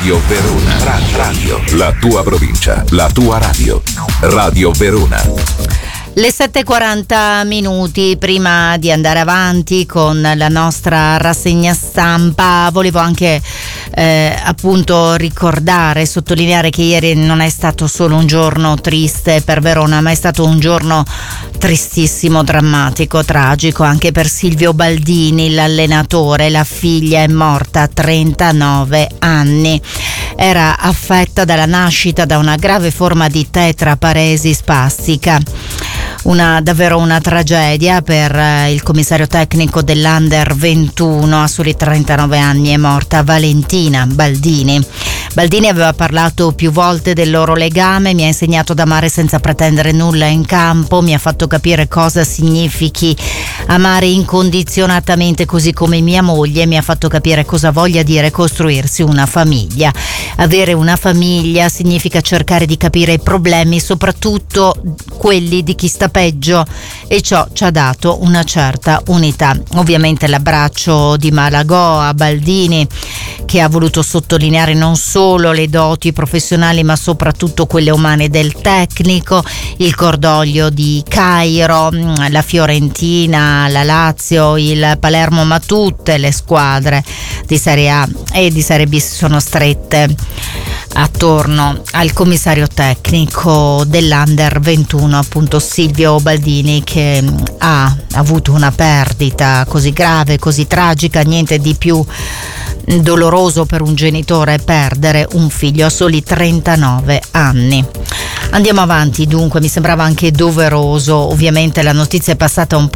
Radio Verona. Radio. La tua provincia, la tua radio. Radio Verona. Le 7:40 minuti. Prima di andare avanti con la nostra rassegna stampa, volevo anche appunto ricordare, sottolineare che ieri non è stato solo un giorno triste per Verona, ma è stato un giorno tristissimo, drammatico, tragico anche per Silvio Baldini, l'allenatore. La figlia è morta a 39 anni. Era affetta dalla nascita da una grave forma di tetraparesi spastica. Davvero una tragedia per il commissario tecnico dell'Under 21. A soli 39 anni è morta Valentina Baldini. Baldini aveva parlato più volte del loro legame: mi ha insegnato ad amare senza pretendere nulla in campo, mi ha fatto capire cosa significhi amare incondizionatamente così come mia moglie, mi ha fatto capire cosa voglia dire costruirsi una famiglia. Avere una famiglia significa cercare di capire i problemi, soprattutto quelli di chi sta peggio, e ciò ci ha dato una certa unità. Ovviamente l'abbraccio di Malagò a Baldini, che ha voluto sottolineare non solo le doti professionali ma soprattutto quelle umane del tecnico. Il cordoglio di Cairo, la Fiorentina, la Lazio, il Palermo, ma tutte le squadre di Serie A e di Serie B si sono strette attorno al commissario tecnico dell'Under 21, appunto Silvio Baldini, che ha avuto una perdita così grave, così tragica. Niente di più doloroso per un genitore perdere un figlio a soli 39 anni. Andiamo avanti dunque, mi sembrava anche doveroso. Ovviamente la notizia è passata un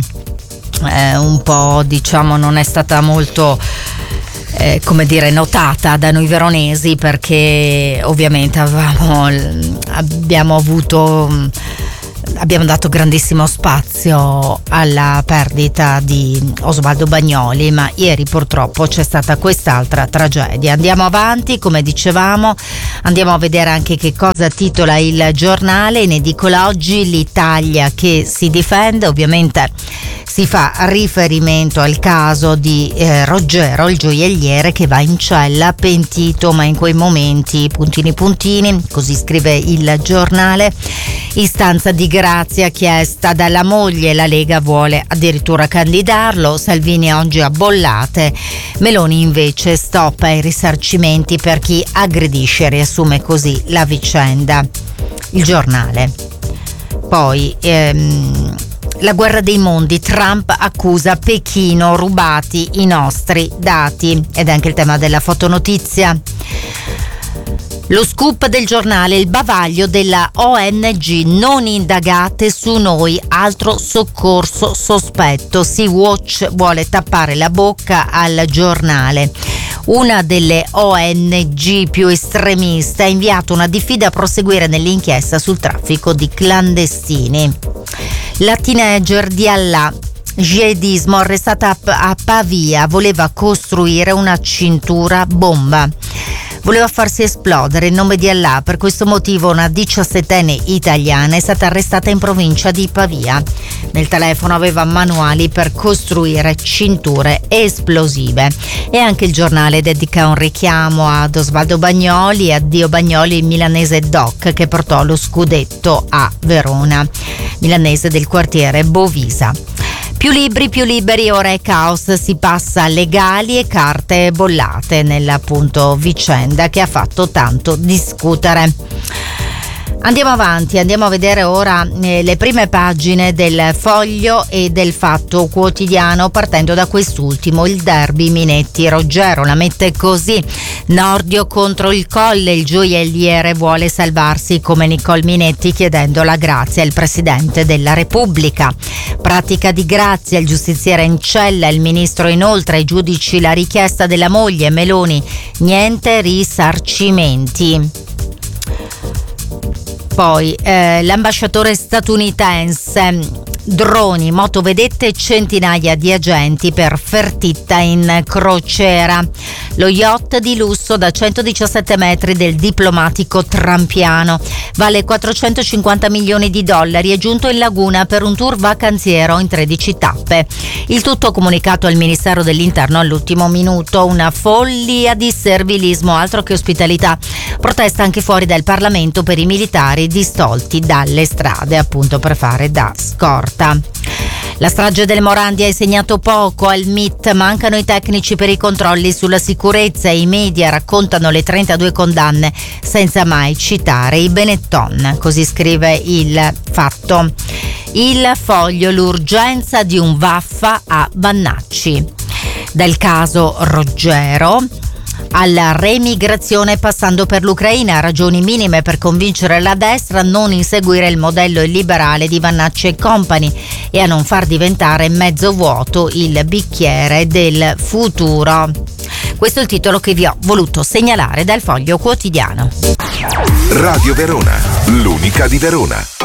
po' diciamo, non è stata molto notata da noi veronesi, perché ovviamente abbiamo dato grandissimo spazio alla perdita di Osvaldo Bagnoli, ma ieri purtroppo c'è stata quest'altra tragedia. Andiamo avanti, come dicevamo, andiamo a vedere anche che cosa titola il giornale in edicola oggi: l'Italia che si difende. Ovviamente si fa riferimento al caso di Roggero, il gioielliere, che va in cella pentito, ma in quei momenti puntini, così scrive il giornale. Istanza di grazia chiesta dalla moglie, la Lega vuole addirittura candidarlo. Salvini oggi a bollate, Meloni invece stop ai risarcimenti per chi aggredisce, riassume così la vicenda il giornale. Poi la guerra dei mondi, Trump accusa Pechino, rubati i nostri dati, ed è anche il tema della fotonotizia. Lo scoop del giornale: il bavaglio della ONG, non indagate su noi, altro soccorso sospetto. Sea-Watch vuole tappare la bocca al giornale. Una delle ONG più estremiste ha inviato una diffida a proseguire nell'inchiesta sul traffico di clandestini. La teenager di Allah, jihadismo, arrestata a Pavia, voleva costruire una cintura bomba. Voleva farsi esplodere in nome di Allah. Per questo motivo una 17enne italiana è stata arrestata in provincia di Pavia. Nel telefono aveva manuali per costruire cinture esplosive. E anche il giornale dedica un richiamo ad Osvaldo Bagnoli e addio Bagnoli, il milanese Doc, che portò lo scudetto a Verona, milanese del quartiere Bovisa. Più libri, più liberi, ora è caos, si passa a legali e carte bollate nella appunto vicenda che ha fatto tanto discutere. Andiamo avanti, andiamo a vedere ora le prime pagine del Foglio e del Fatto Quotidiano, partendo da quest'ultimo. Il derby Minetti-Roggero la mette così: Nordio contro il Colle, il gioielliere vuole salvarsi come Nicole Minetti chiedendo la grazia al Presidente della Repubblica. Pratica di grazia, il giustiziere in cella, il ministro inoltre ai giudici la richiesta della moglie. Meloni, niente risarcimenti. Poi l'ambasciatore statunitense droni, motovedette e centinaia di agenti per Fertitta in crociera. Lo yacht di lusso da 117 metri del diplomatico trampiano vale 450 milioni di dollari, è giunto in laguna per un tour vacanziero in 13 tappe. Il tutto comunicato al Ministero dell'Interno all'ultimo minuto. Una follia di servilismo, altro che ospitalità. Protesta anche fuori dal Parlamento per i militari distolti dalle strade, appunto per fare da scorta. La strage del Morandi ha insegnato poco al MIT, mancano i tecnici per i controlli sulla sicurezza e i media raccontano le 32 condanne senza mai citare i Benetton, così scrive il Fatto. Il Foglio, l'urgenza di un vaffa a Vannacci. Dal caso Roggero alla remigrazione passando per l'Ucraina, ragioni minime per convincere la destra a non inseguire il modello illiberale di Vannacci & Company e a non far diventare mezzo vuoto il bicchiere del futuro. Questo è il titolo che vi ho voluto segnalare dal Foglio Quotidiano. Radio Verona, l'unica di Verona.